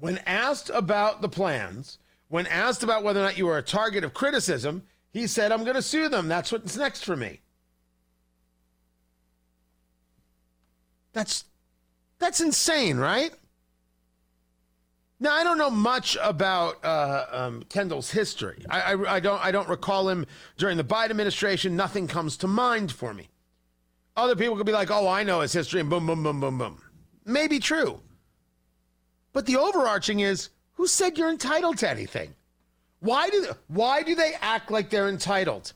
When asked about the plans, when asked about whether or not you were a target of criticism, he said, I'm going to sue them. That's what's next for me. That's insane, right? Now, I don't know much about Kendall's history. I don't recall him during the Biden administration. Nothing comes to mind for me. Other people could be like, oh, I know his history, and boom, boom, boom, boom, boom. Maybe true. But the overarching is, who said you're entitled to anything? Why do they act like they're entitled?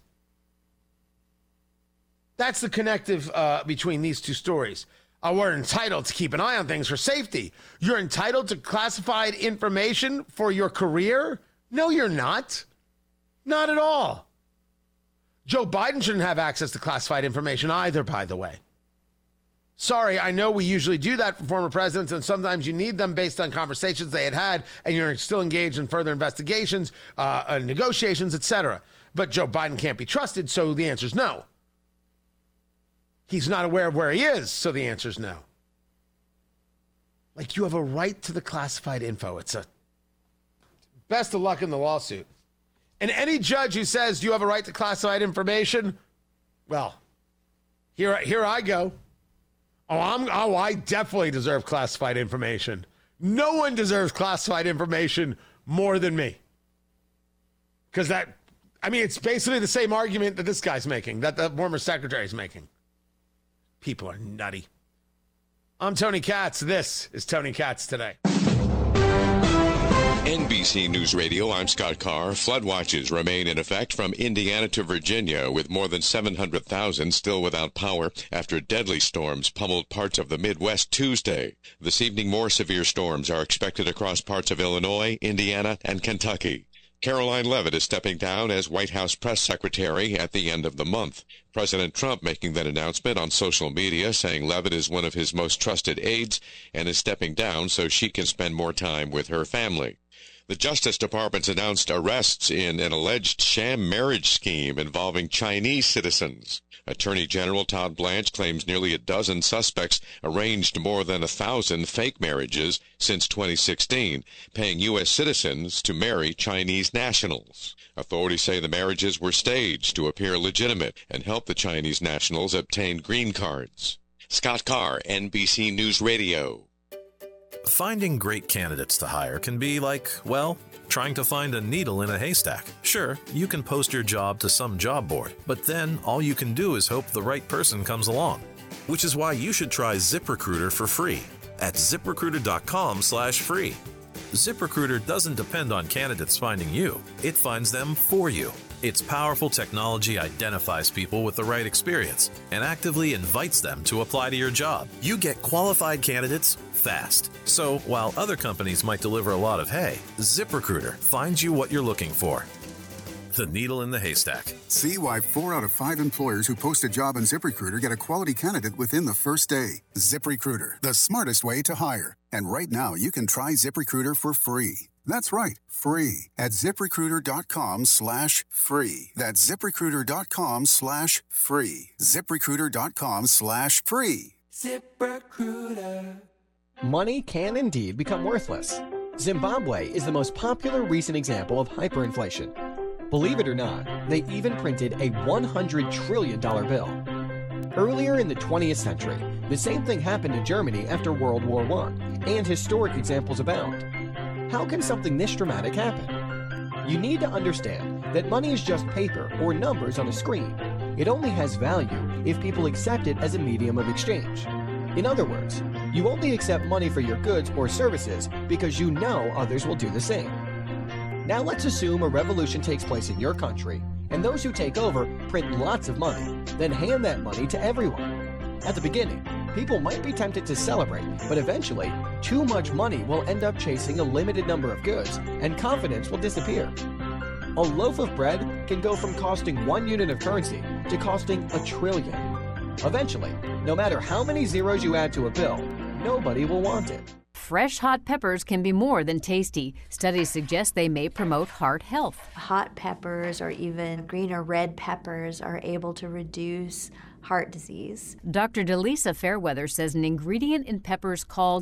That's the connective between these two stories. We're entitled to keep an eye on things for safety. You're entitled to classified information for your career? No, you're not. Not at all. Joe Biden shouldn't have access to classified information either, by the way. Sorry, I know we usually do that for former presidents, and sometimes you need them based on conversations they had, and you're still engaged in further investigations, negotiations, etc. But Joe Biden can't be trusted, so the answer is no. He's not aware of where he is, so the answer is no. Like, you have a right to the classified info. It's a best of luck in the lawsuit. And any judge who says you have a right to classified information, well, here I go. I definitely deserve classified information. No one deserves classified information more than me. Because it's basically the same argument that this guy's making, that the former secretary's making. People are nutty. I'm Tony Katz. This is Tony Katz Today. NBC News Radio, I'm Scott Carr. Flood watches remain in effect from Indiana to Virginia, with more than 700,000 still without power after deadly storms pummeled parts of the Midwest Tuesday. This evening, more severe storms are expected across parts of Illinois, Indiana, and Kentucky. Caroline Leavitt is stepping down as White House press secretary at the end of the month. President Trump making that announcement on social media, saying Leavitt is one of his most trusted aides and is stepping down so she can spend more time with her family. The Justice Department's announced arrests in an alleged sham marriage scheme involving Chinese citizens. Attorney General Todd Blanche claims nearly a dozen suspects arranged more than 1,000 fake marriages since 2016, paying U.S. citizens to marry Chinese nationals. Authorities say the marriages were staged to appear legitimate and help the Chinese nationals obtain green cards. Scott Carr, NBC News Radio. Finding great candidates to hire can be like, well, trying to find a needle in a haystack. Sure, you can post your job to some job board, but then all you can do is hope the right person comes along. Which is why you should try ZipRecruiter for free at ZipRecruiter.com/free. ZipRecruiter doesn't depend on candidates finding you. It finds them for you. Its powerful technology identifies people with the right experience and actively invites them to apply to your job. You get qualified candidates fast. So while other companies might deliver a lot of hay, ZipRecruiter finds you what you're looking for. The needle in the haystack. See why 4 out of 5 employers who post a job on ZipRecruiter get a quality candidate within the first day. ZipRecruiter, the smartest way to hire. And right now, you can try ZipRecruiter for free. That's right, free at ZipRecruiter.com/free. That's ZipRecruiter.com/free. ZipRecruiter.com/free. ZipRecruiter. Money can indeed become worthless. Zimbabwe is the most popular recent example of hyperinflation. Believe it or not, they even printed a $100 trillion bill. Earlier in the 20th century, the same thing happened in Germany after World War I, and historic examples abound. How can something this dramatic happen? You need to understand that money is just paper or numbers on a screen. It only has value if people accept it as a medium of exchange. In other words, you only accept money for your goods or services because you know others will do the same. Now let's assume a revolution takes place in your country, and those who take over print lots of money, then hand that money to everyone. At the beginning, people might be tempted to celebrate, but eventually, too much money will end up chasing a limited number of goods, and confidence will disappear. A loaf of bread can go from costing 1 unit of currency to costing $1 trillion. Eventually, no matter how many zeros you add to a bill, nobody will want it. Fresh hot peppers can be more than tasty. Studies suggest they may promote heart health. Hot peppers or even green or red peppers are able to reduce heart disease. Dr. Delisa Fairweather says an ingredient in peppers called